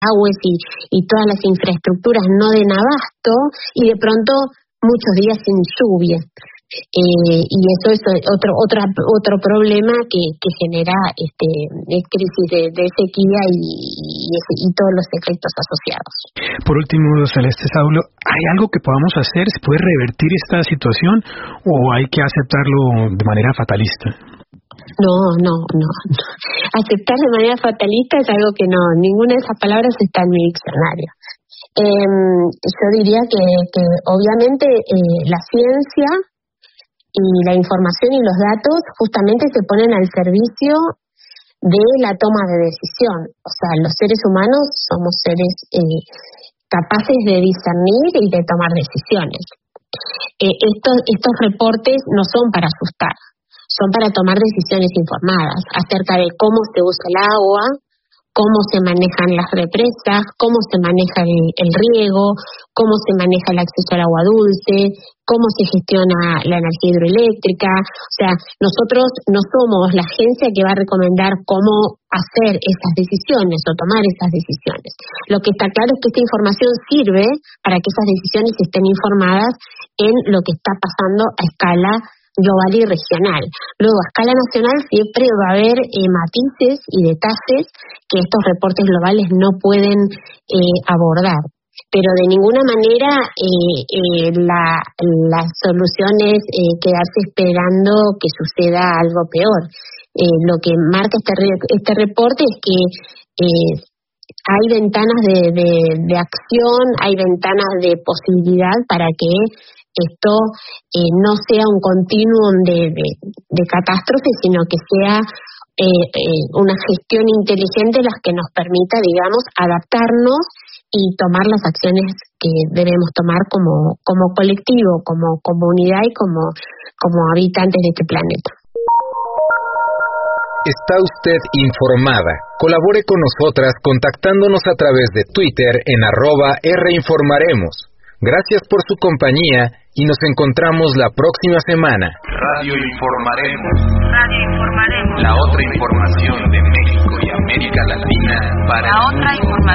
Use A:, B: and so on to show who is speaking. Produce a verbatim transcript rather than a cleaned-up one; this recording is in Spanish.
A: aguas y, y todas las infraestructuras no den abasto y de pronto muchos días sin lluvia. Eh, y eso es otro otra, otro problema que, que genera este crisis de, de sequía y, y, y todos los efectos asociados.
B: Por último, Celeste Saulo, ¿hay algo que podamos hacer? ¿Se puede revertir esta situación o hay que aceptarlo de manera fatalista?
A: No, no, no, no. Aceptar de manera fatalista es algo que no, ninguna de esas palabras está en mi diccionario. Eh, yo diría que, que obviamente eh, la ciencia y la información y los datos justamente se ponen al servicio de la toma de decisión. O sea, los seres humanos somos seres eh, capaces de discernir y de tomar decisiones. Eh, estos, estos reportes no son para asustar, son para tomar decisiones informadas acerca de cómo se usa el agua, cómo se manejan las represas, cómo se maneja el, el riego, cómo se maneja el acceso al agua dulce, cómo se gestiona la energía hidroeléctrica. O sea, nosotros no somos la agencia que va a recomendar cómo hacer esas decisiones o tomar esas decisiones. Lo que está claro es que esta información sirve para que esas decisiones estén informadas en lo que está pasando a escala global y regional. Luego, a escala nacional siempre va a haber eh, matices y detalles que estos reportes globales no pueden eh, abordar. Pero de ninguna manera eh, eh, la, la solución es eh, quedarse esperando que suceda algo peor. Eh, lo que marca este, re- este reporte es que eh, hay ventanas de, de, de acción, hay ventanas de posibilidad para que esto eh, no sea un continuum de, de, de catástrofes, sino que sea eh, eh, una gestión inteligente la que nos permita, digamos, adaptarnos y tomar las acciones que debemos tomar como, como colectivo, como comunidad y como, como habitantes de este planeta.
C: Está usted informada. Colabore con nosotras contactándonos a través de Twitter en arroba reinformaremos. Gracias por su compañía y nos encontramos la próxima semana.
D: Radio Informaremos. Radio Informaremos. La otra información de México y América Latina para... La otra información.